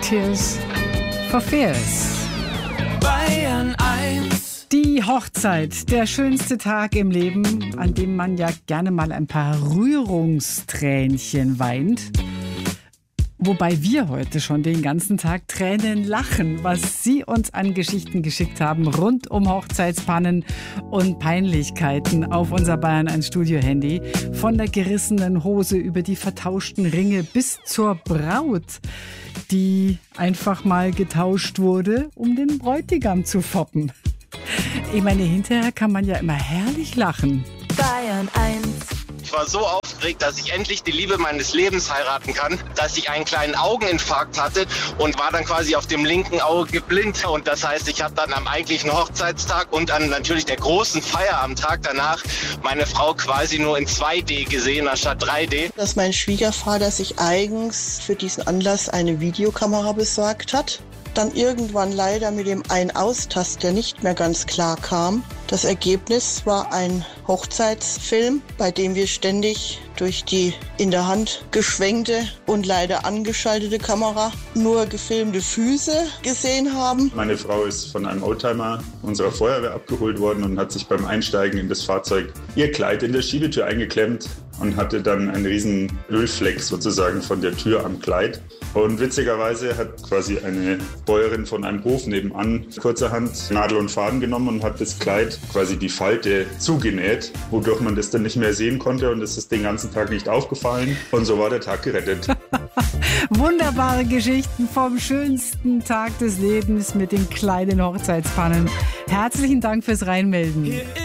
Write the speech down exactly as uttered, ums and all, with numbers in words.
Tears for Fears. Bayern eins. Die Hochzeit, der schönste Tag im Leben, an dem man ja gerne mal ein paar Rührungstränchen weint. Wobei wir heute schon den ganzen Tag Tränen lachen, was Sie uns an Geschichten geschickt haben rund um Hochzeitspannen und Peinlichkeiten auf unser Bayern eins Studio-Handy. Von der gerissenen Hose über die vertauschten Ringe bis zur Braut, die einfach mal getauscht wurde, um den Bräutigam zu foppen. Ich meine, hinterher kann man ja immer herrlich lachen. Bayern eins. Ich war so aufgeregt, dass ich endlich die Liebe meines Lebens heiraten kann, dass ich einen kleinen Augeninfarkt hatte und war dann quasi auf dem linken Auge blind. Und das heißt, ich habe dann am eigentlichen Hochzeitstag und an natürlich der großen Feier am Tag danach meine Frau quasi nur in zwei D gesehen, anstatt drei D. Dass mein Schwiegervater sich eigens für diesen Anlass eine Videokamera besorgt hat. Dann irgendwann leider mit dem Ein-Aus-Taster nicht mehr ganz klar kam. Das Ergebnis war ein Hochzeitsfilm, bei dem wir ständig durch die in der Hand geschwenkte und leider angeschaltete Kamera nur gefilmte Füße gesehen haben. Meine Frau ist von einem Oldtimer unserer Feuerwehr abgeholt worden und hat sich beim Einsteigen in das Fahrzeug ihr Kleid in der Schiebetür eingeklemmt und hatte dann einen riesen Ölfleck sozusagen von der Tür am Kleid. Und witzigerweise hat quasi eine Bäuerin von einem Hof nebenan kurzerhand Nadel und Faden genommen und hat das Kleid quasi die Falte zugenäht, wodurch man das dann nicht mehr sehen konnte und es ist den ganzen Tag nicht aufgefallen und so war der Tag gerettet. Wunderbare Geschichten vom schönsten Tag des Lebens mit den kleinen Hochzeitspannen. Herzlichen Dank fürs Reinmelden.